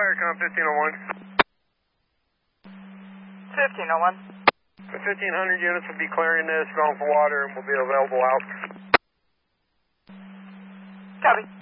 Firecom 1501. 1501. The 1,500 units will be clearing this, going for water, and will be available out. Copy.